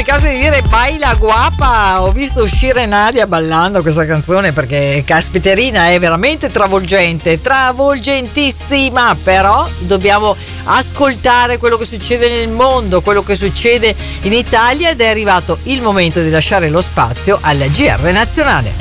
il caso di dire Baila Guapa. Ho visto uscire Nadia ballando questa canzone perché caspiterina è veramente travolgentissima, però dobbiamo ascoltare quello che succede nel mondo, quello che succede in Italia, ed è arrivato il momento di lasciare lo spazio al GR nazionale.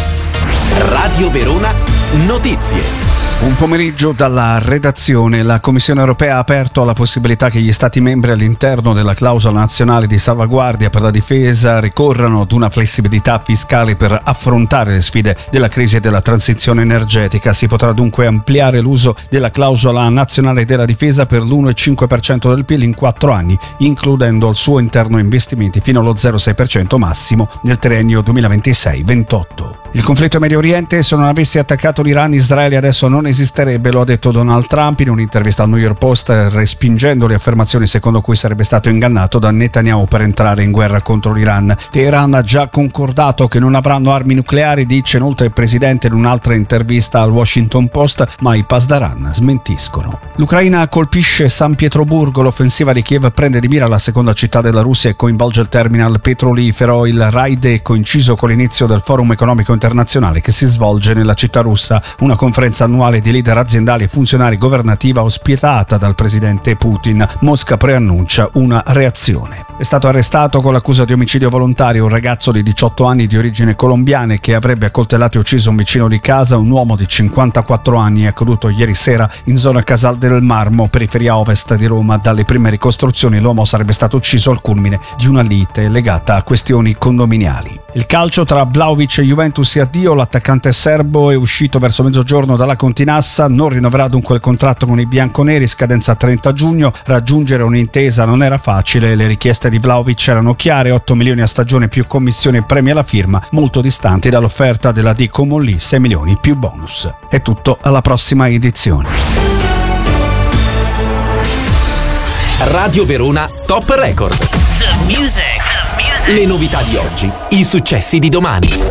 Radio Verona Notizie. Un pomeriggio dalla redazione. La Commissione europea ha aperto la possibilità che gli Stati membri all'interno della clausola nazionale di salvaguardia per la difesa ricorrano ad una flessibilità fiscale per affrontare le sfide della crisi e della transizione energetica. Si potrà dunque ampliare l'uso della clausola nazionale della difesa per l'1,5% del PIL in 4 anni, includendo al suo interno investimenti fino allo 0,6% massimo nel triennio 2026-28. Il conflitto in Medio Oriente: se non avessi attaccato l'Iran, Israele adesso non esisterebbe, lo ha detto Donald Trump in un'intervista al New York Post, respingendo le affermazioni secondo cui sarebbe stato ingannato da Netanyahu per entrare in guerra contro l'Iran. Teheran ha già concordato che non avranno armi nucleari, dice inoltre il presidente in un'altra intervista al Washington Post, ma i Pasdaran smentiscono. L'Ucraina colpisce San Pietroburgo, l'offensiva di Kiev prende di mira la seconda città della Russia e coinvolge il terminal petrolifero. Il raid è coinciso con l'inizio del Forum Economico Internazionale che si svolge nella città russa, una conferenza annuale di leader aziendali e funzionari governativa ospitata dal presidente Putin. Mosca preannuncia una reazione. È stato arrestato con l'accusa di omicidio volontario un ragazzo di 18 anni di origine colombiana che avrebbe accoltellato e ucciso un vicino di casa, un uomo di 54 anni. È accaduto ieri sera in zona Casal del Marmo, periferia ovest di Roma. Dalle prime ricostruzioni l'uomo sarebbe stato ucciso al culmine di una lite legata a questioni condominiali. Il calcio tra Vlahovic e Juventus è addio. L'attaccante serbo è uscito verso mezzogiorno dalla Continassa, non rinnoverà dunque il contratto con i bianconeri, scadenza 30 giugno. Raggiungere un'intesa non era facile, le richieste di Vlahovic erano chiare: 8 milioni a stagione più commissioni e premi alla firma, molto distanti dall'offerta della Dico Mollì, 6 milioni più bonus. È tutto, alla prossima edizione. Radio Verona Top Record. The music. Le novità di oggi, i successi di domani.